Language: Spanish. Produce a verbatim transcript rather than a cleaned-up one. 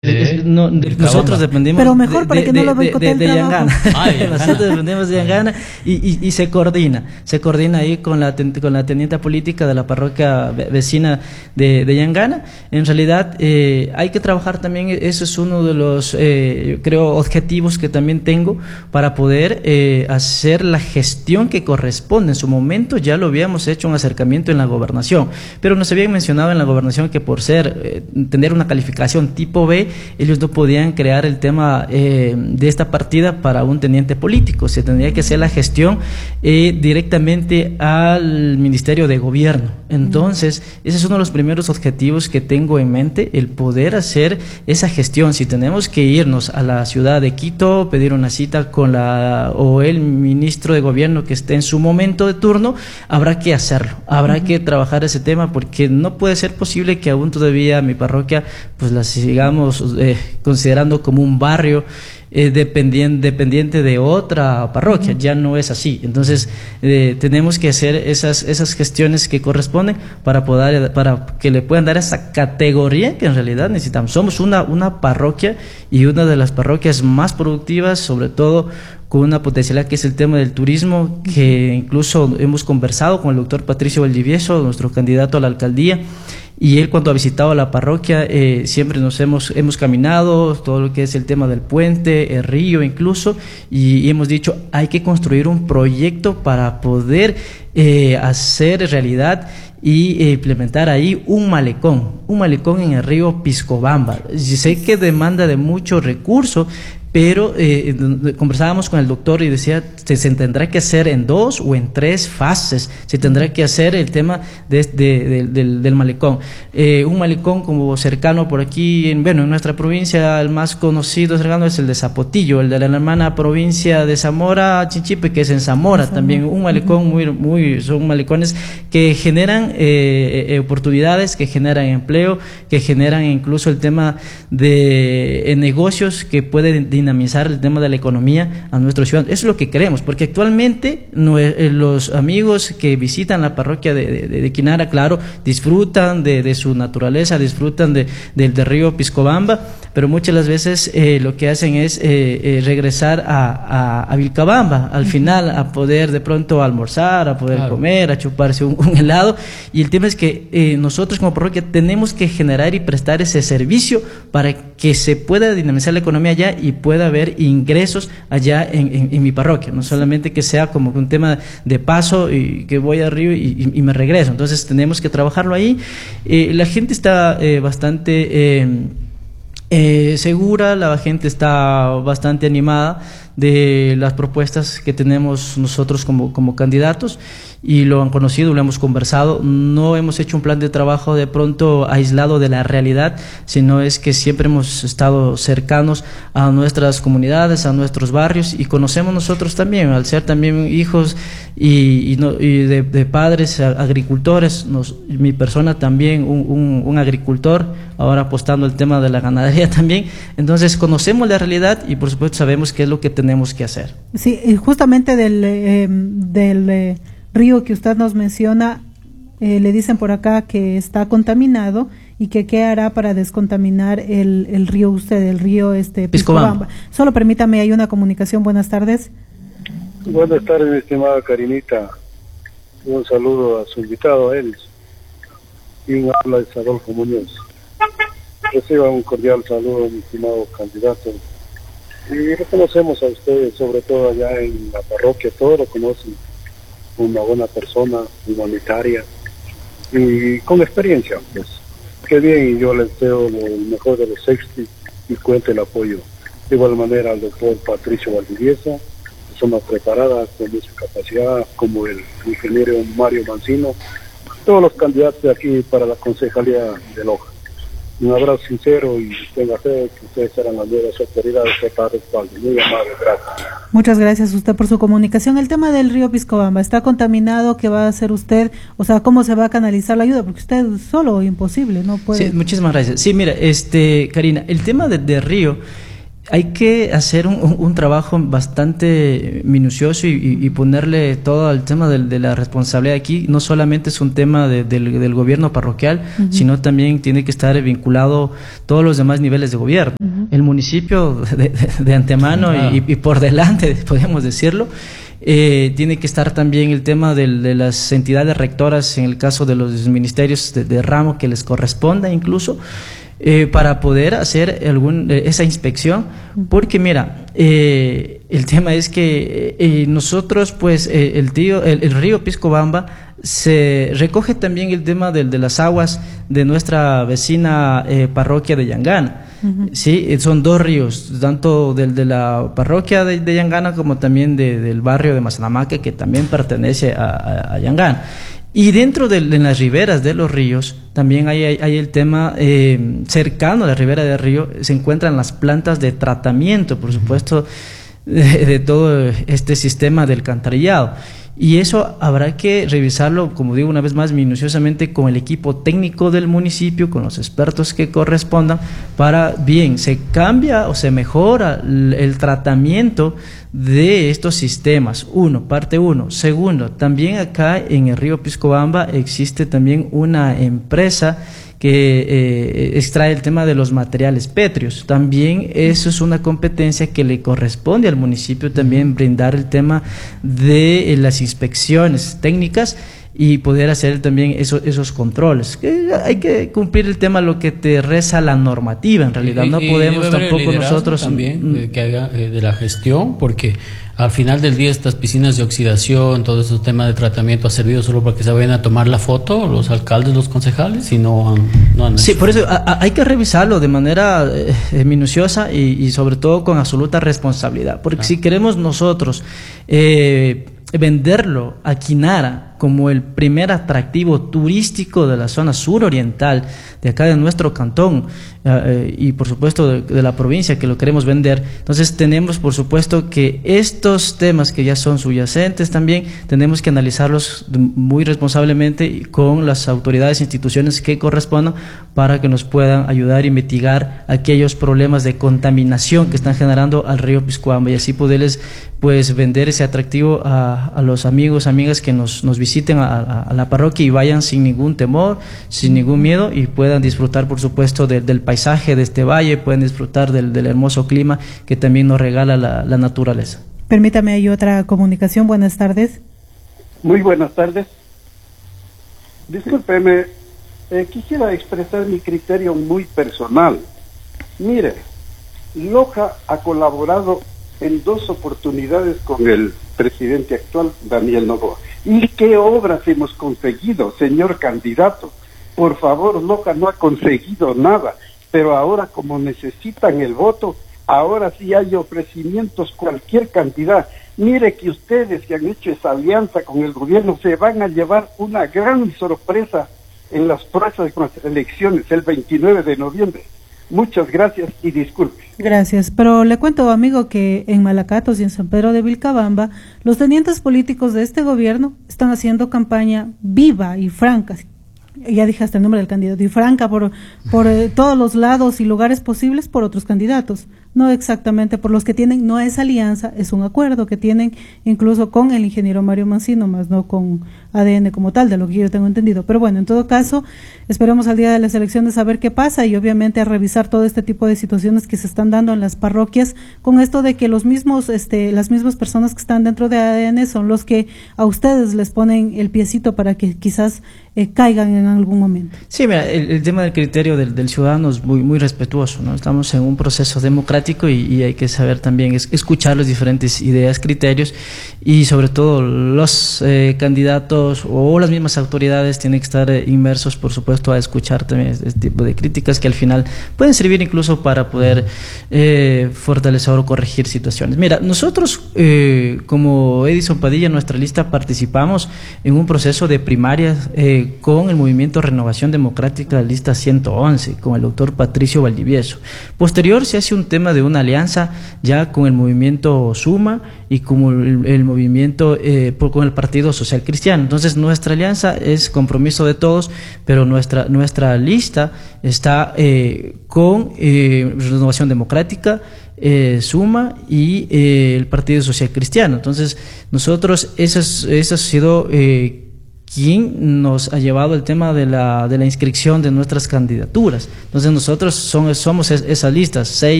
Eh, no, de, nosotros dependemos pero mejor para de, que de, no lo de, de, de Yangana. Ay, Nosotros dependemos de Yangana y, y, y se coordina, se coordina ahí con la con la teniente política de la parroquia vecina de, de Yangana. En realidad eh, hay que trabajar también, eso es uno de los eh, yo creo objetivos que también tengo para poder eh, hacer la gestión que corresponde. En su momento ya lo habíamos hecho un acercamiento en la gobernación, pero nos habían mencionado en la gobernación que por ser eh, tener una calificación tipo B, ellos no podían crear el tema eh, de esta partida para un teniente político. Se tendría que hacer la gestión eh, directamente al Ministerio de Gobierno. Entonces, ese es uno de los primeros objetivos que tengo en mente, el poder hacer esa gestión. Si tenemos que irnos a la ciudad de Quito, pedir una cita con la o el ministro de Gobierno que esté en su momento de turno, habrá que hacerlo, habrá uh-huh. que trabajar ese tema, porque no puede ser posible que aún todavía mi parroquia pues la sigamos eh, considerando como un barrio eh, dependiente, dependiente de otra parroquia. Ya no es así. Entonces eh, tenemos que hacer esas, esas gestiones que corresponden para poder, para que le puedan dar esa categoría que en realidad necesitamos. Somos una, una parroquia y una de las parroquias más productivas, sobre todo con una potencialidad que es el tema del turismo, que incluso hemos conversado con el doctor Patricio Valdivieso, nuestro candidato a la alcaldía, y él cuando ha visitado la parroquia eh, siempre nos hemos, hemos caminado todo lo que es el tema del puente, el río incluso, y, y hemos dicho hay que construir un proyecto para poder eh, hacer realidad y eh, implementar ahí un malecón, un malecón en el río Piscobamba. Sé que demanda de mucho recurso, pero eh, conversábamos con el doctor y decía se, se tendrá que hacer en dos o en tres fases, se tendrá que hacer el tema de, de, de, del, del malecón. Eh, un malecón como cercano por aquí, en, bueno, en nuestra provincia el más conocido cercano es el de Zapotillo, el de la hermana provincia de Zamora, Chinchipe, que es en Zamora también, un malecón muy, muy, son malecones que generan eh, eh, oportunidades, que generan empleo, que generan incluso el tema de eh, negocios que pueden dinamizar el tema de la economía a nuestro ciudad. Eso es lo que queremos, porque actualmente no, eh, los amigos que visitan la parroquia de, de, de Quinara, claro, disfrutan de, de su naturaleza, disfrutan de, de, del río Piscobamba, pero muchas las veces eh, lo que hacen es eh, eh, regresar a, a, a Vilcabamba, al final a poder de pronto almorzar, a poder claro. comer, a chuparse un, un helado, y el tema es que eh, nosotros como parroquia tenemos que generar y prestar ese servicio para que se pueda dinamizar la economía allá y pueda haber ingresos allá en, en, en mi parroquia, no solamente que sea como un tema de paso y que voy al río y, y, y me regreso. Entonces tenemos que trabajarlo ahí. Eh, la gente está eh, bastante eh, eh, segura, la gente está bastante animada de las propuestas que tenemos nosotros como, como candidatos, y lo han conocido, lo hemos conversado. No hemos hecho un plan de trabajo de pronto aislado de la realidad, sino es que siempre hemos estado cercanos a nuestras comunidades, a nuestros barrios, y conocemos nosotros también, al ser también hijos y, y, no, y de, de padres agricultores, nos, mi persona también un, un, un agricultor, ahora apostando el tema de la ganadería también. Entonces conocemos la realidad y por supuesto sabemos qué es lo que tenemos que hacer. Sí, justamente del, eh, del eh, río que usted nos menciona, eh, le dicen por acá que está contaminado y que qué hará para descontaminar el, el río usted, el río este Piscobamba. Solo permítame, hay una comunicación. Buenas tardes. Buenas tardes, mi estimada Karinita. Un saludo a su invitado, a él. Y un habla de Adolfo Muñoz. Reciba un cordial saludo, mi estimado candidato. Y reconocemos a ustedes, sobre todo allá en la parroquia, todos lo conocen, una buena persona, humanitaria y con experiencia, pues. Qué bien, y yo les deseo lo mejor de los éxitos y cuente el apoyo. De igual manera al doctor Patricio Valdivieso, persona preparada con mucha capacidad, como el ingeniero Mario Mancino, todos los candidatos de aquí para la concejalía de Loja. Un abrazo sincero y tenga fe que ustedes serán las nuevas autoridades de cada respaldo. Muy amable, gracias. Muchas gracias a usted por su comunicación. El tema del río Piscobamba, ¿está contaminado? ¿Qué va a hacer usted? O sea, ¿cómo se va a canalizar la ayuda? Porque usted solo, imposible, no puede. Sí, muchísimas gracias. Sí, mira, este, Karina, el tema de, de río, hay que hacer un, un, un trabajo bastante minucioso y, y, y ponerle todo el tema de, de la responsabilidad aquí. No solamente es un tema de, del, del gobierno parroquial, uh-huh. sino también tiene que estar vinculado todos los demás niveles de gobierno. Uh-huh. El municipio de, de, de antemano uh-huh. y, y por delante, podríamos decirlo, Eh, tiene que estar también el tema del, de las entidades rectoras en el caso de los ministerios de, de ramo que les corresponda incluso, eh, para poder hacer algún, eh, esa inspección, porque mira, eh, el tema es que eh, nosotros pues eh, el, tío, el, el río Piscobamba se recoge también el tema de, de las aguas de nuestra vecina eh, parroquia de Yangana. Uh-huh. Sí, son dos ríos, tanto del de la parroquia de, de Yangana como también de, del barrio de Mazanamaque, que también pertenece a, a, a Yangana. Y dentro de, de las riberas de los ríos también hay, hay, hay el tema eh, cercano a la ribera del río, se encuentran las plantas de tratamiento, por supuesto, de, de todo este sistema del alcantarillado. Y eso habrá que revisarlo, como digo una vez más, minuciosamente con el equipo técnico del municipio, con los expertos que correspondan, para bien, se cambia o se mejora el, el tratamiento de estos sistemas. Uno, parte uno. Segundo, también acá en el río Piscobamba existe también una empresa que eh, extrae el tema de los materiales pétreos. También eso es una competencia que le corresponde al municipio también brindar el tema de eh, las inspecciones técnicas y poder hacer también eso, esos controles. Que hay que cumplir el tema lo que te reza la normativa, en realidad. No y, podemos y tampoco nosotros también de, que haga eh, de la gestión, porque al final del día estas piscinas de oxidación, todo ese tema de tratamiento ha servido solo para que se vayan a tomar la foto los alcaldes, los concejales, y no han, no han sí, por eso a, a, hay que revisarlo de manera eh, minuciosa y, y sobre todo con absoluta responsabilidad, porque ah. si queremos nosotros eh, venderlo a Quinara como el primer atractivo turístico de la zona suroriental de acá de nuestro cantón eh, y por supuesto de, de la provincia que lo queremos vender, entonces tenemos por supuesto que estos temas que ya son subyacentes también tenemos que analizarlos muy responsablemente y con las autoridades e instituciones que correspondan para que nos puedan ayudar y mitigar aquellos problemas de contaminación que están generando al río Piscobamba y así poderles pues vender ese atractivo a, a los amigos, amigas que nos, nos visiten a, a, a la parroquia y vayan sin ningún temor, sin ningún miedo y puedan disfrutar por supuesto de, del paisaje de este valle, pueden disfrutar del, del hermoso clima que también nos regala la, la naturaleza. Permítame, hay otra comunicación. Buenas tardes. Muy buenas tardes. Discúlpeme, eh, quisiera expresar mi criterio muy personal. Mire, Loja ha colaborado en dos oportunidades con el presidente actual, Daniel Noboa. ¿Y qué obras hemos conseguido, señor candidato? Por favor, Loja no ha conseguido nada, pero ahora como necesitan el voto, ahora sí hay ofrecimientos, cualquier cantidad. Mire que ustedes que han hecho esa alianza con el gobierno se van a llevar una gran sorpresa en las próximas elecciones, el veintinueve de noviembre. Muchas gracias y disculpe. Gracias, pero le cuento, amigo, que en Malacatos y en San Pedro de Vilcabamba, los tenientes políticos de este gobierno están haciendo campaña viva y franca, ya dije hasta el nombre del candidato, y franca por, por eh, todos los lados y lugares posibles por otros candidatos, no exactamente por los que tienen, no es alianza, es un acuerdo que tienen incluso con el ingeniero Mario Mancino, más no con A D N como tal, de lo que yo tengo entendido. Pero bueno, en todo caso, esperemos al día de las elecciones a ver qué pasa y obviamente a revisar todo este tipo de situaciones que se están dando en las parroquias, con esto de que los mismos, este, las mismas personas que están dentro de A D N son los que a ustedes les ponen el piecito para que quizás eh, caigan en algún momento. Sí, mira, el, el tema del criterio del, del ciudadano es muy, muy respetuoso, ¿no? Estamos en un proceso democrático Y, y hay que saber también es, escuchar las diferentes ideas, criterios y sobre todo los eh, candidatos o las mismas autoridades tienen que estar eh, inmersos por supuesto a escuchar también este tipo de críticas que al final pueden servir incluso para poder eh, fortalecer o corregir situaciones. Mira, nosotros eh, como Edison Padilla en nuestra lista participamos en un proceso de primarias eh, con el movimiento Movimiento Renovación Democrática, la lista ciento once, con el doctor Patricio Valdivieso. Posterior se hace un tema de una alianza ya con el movimiento Suma y con el, el movimiento, eh, por, con el Partido Social Cristiano. Entonces nuestra alianza es compromiso de todos, pero nuestra, nuestra lista está eh, con eh, Renovación Democrática, Eh, Suma y eh, el Partido Social Cristiano. Entonces nosotros, eso, es, eso ha sido eh, quien nos ha llevado el tema de la, de la inscripción de nuestras candidaturas. Entonces nosotros son, somos es, esas listas, seis